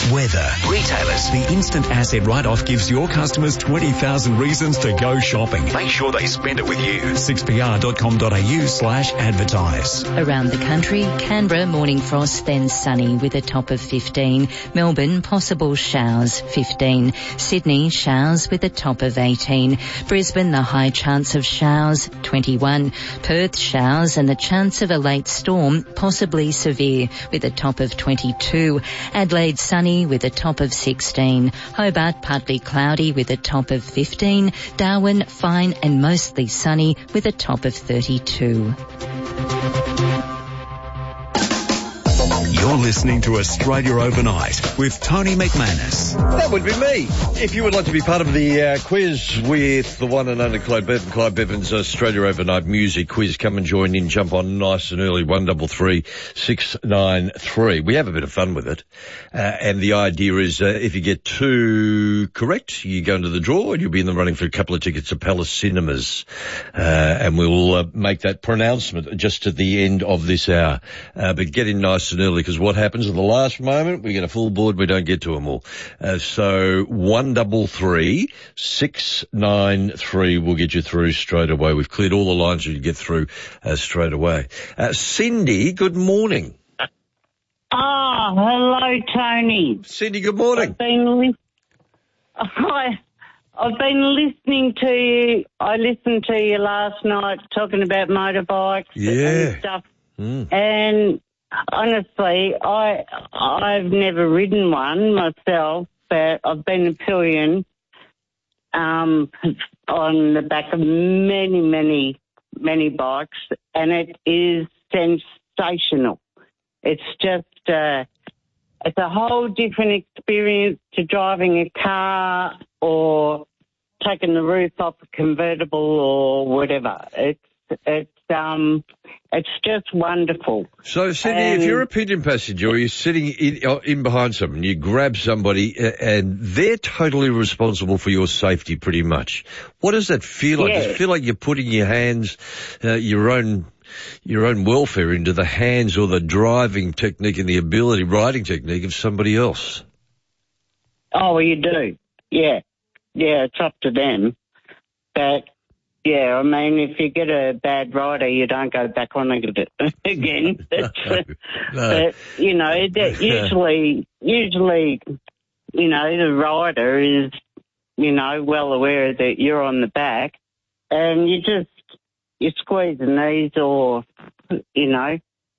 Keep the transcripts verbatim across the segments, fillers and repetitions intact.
Weather. Retailers. The instant asset write-off gives your customers twenty thousand reasons to go shopping. Make sure they spend it with you. six p r dot com dot a u slash advertise. Around the country, Canberra morning frost, then sunny with a top of fifteen. Melbourne possible showers, fifteen. Sydney showers with a top of eighteen. Brisbane the high chance of showers, twenty-one. Perth showers and the chance of a late storm, possibly severe, with a top of twenty-two. Adelaide sunny with a top of sixteen. Hobart partly cloudy with a top of fifteen. Darwin fine and mostly sunny with a top of thirty-two. You're listening to Australia Overnight with Tony McManus. That would be me. If you would like to be part of the uh, quiz with the one and only Clyde Bevan, Clyde Bevan's Australia Overnight Music Quiz, come and join in. Jump on nice and early, one double three six nine three. We have a bit of fun with it. Uh, and the idea is uh, if you get two correct, you go into the draw and you'll be in the running for a couple of tickets to Palace Cinemas. Uh, and we'll uh, make that pronouncement just at the end of this hour. Uh, but get in nice and early, because what happens at the last moment, we get a full board, we don't get to them all. Uh, so one double three six nine three will get you through straight away. We've cleared all the lines you get through uh, straight away. Uh, Cindy, good morning. Ah, oh, hello, Tony. Cindy, good morning. I've been, li- I, I've been listening to you. I listened to you last night talking about motorbikes yeah. and stuff. Mm. And honestly, I, I've never ridden one myself, but I've been a pillion um, on the back of many, many, many bikes, and it is sensational. It's just, uh, it's a whole different experience to driving a car or taking the roof off a convertible or whatever. It's, it's, um, it's just wonderful. So, Cindy, and if you're a pigeon passenger or you're sitting in, in behind someone, you grab somebody and they're totally responsible for your safety pretty much. What does that feel like? Yeah. Does it feel like you're putting your hands, uh, your own, your own welfare into the hands or the driving technique and the ability, riding technique of somebody else? Oh, well, you do. Yeah. Yeah, it's up to them. But, yeah, I mean, if you get a bad rider, you don't go back on it again. no, no. But, you know, usually, usually, you know, the rider is, you know, well aware that you're on the back and you just, you squeeze the knees or, you know,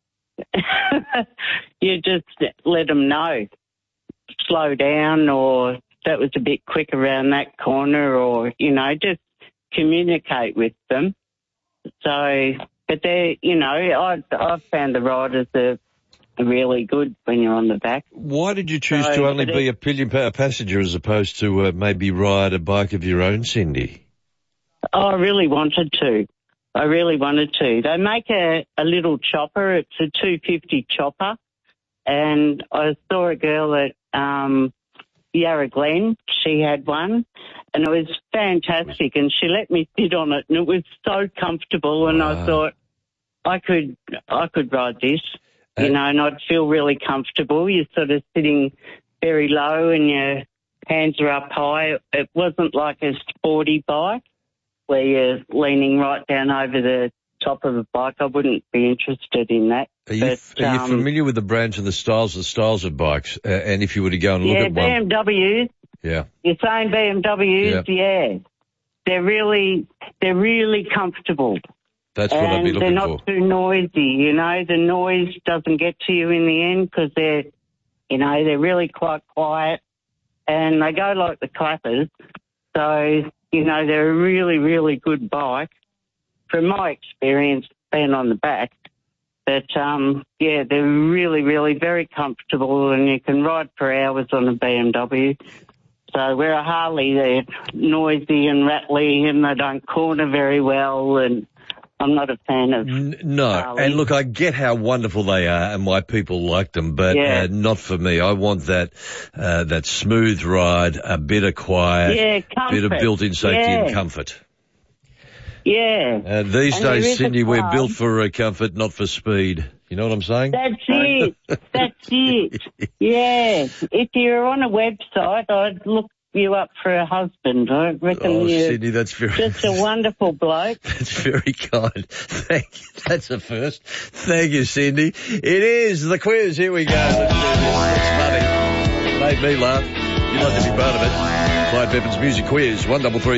you just let them know, slow down or that was a bit quick around that corner or, you know, just communicate with them. So, but they're, you know, I, I've found the riders are really good when you're on the back. Why did you choose so, to only be it, a pillion passenger as opposed to uh, maybe ride a bike of your own, Cindy? I really wanted to. I really wanted to. They make a, a little chopper. It's a two fifty chopper. And I saw a girl at um, Yarra Glen. She had one. And it was fantastic. And she let me sit on it. And it was so comfortable. And wow. I thought, I could I could ride this, you uh, know, and I'd feel really comfortable. You're sort of sitting very low and your hands are up high. It wasn't like a sporty bike where you're leaning right down over the top of a bike. I wouldn't be interested in that. Are you, but, are you um, familiar with the brands and the styles, the styles of bikes? Uh, and if you were to go and look yeah, at B M Ws. one... Yeah. You're saying B M Ws? Yeah. yeah. They're really, they're really comfortable. That's what I'd be looking for. And they're not for. too noisy, you know. The noise doesn't get to you in the end because they're, you know, they're really quite quiet and they go like the clappers. So, you know, they're a really, really good bike. From my experience being on the back, but, um, yeah, they're really, really very comfortable and you can ride for hours on a B M W. So where a Harley, they're noisy and rattly and they don't corner very well and I'm not a fan of No, Harley. And look, I get how wonderful they are and why people like them, but yeah. uh, not for me. I want that uh, that smooth ride, a bit of quiet, yeah, a bit of built-in safety yeah. and comfort. Yeah. Uh, these and days, Cindy, we're club. built for uh, comfort, not for speed. You know what I'm saying? That's it. That's it. Yeah. If you're on a website, I'd look you up for a husband. I reckon Oh, you're Sydney, that's very... just a wonderful bloke. That's very kind. Thank you. That's a first. Thank you, Cindy. It is the quiz. Here we go. Let's do this. It's funny. It made me laugh. You'd like to be part of it. Clyde Bevan's Music Quiz, one double three.